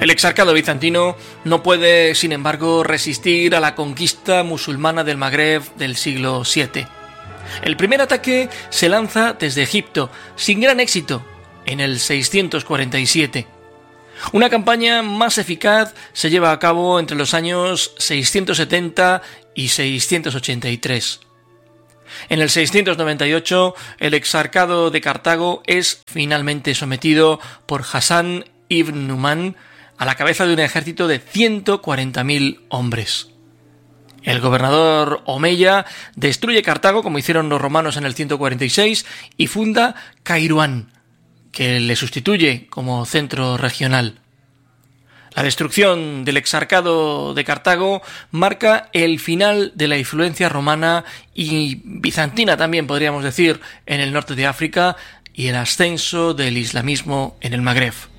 El exarcado bizantino no puede, sin embargo, resistir a la conquista musulmana del Magreb del siglo VII. El primer ataque se lanza desde Egipto, sin gran éxito, en el 647. Una campaña más eficaz se lleva a cabo entre los años 670 y 683. En el 698, el exarcado de Cartago es finalmente sometido por Hassan ibn Numan a la cabeza de un ejército de 140.000 hombres. El gobernador Omeya destruye Cartago, como hicieron los romanos en el 146, y funda Cairuán, que le sustituye como centro regional. La destrucción del exarcado de Cartago marca el final de la influencia romana y bizantina también, podríamos decir, en el norte de África y el ascenso del islamismo en el Magreb.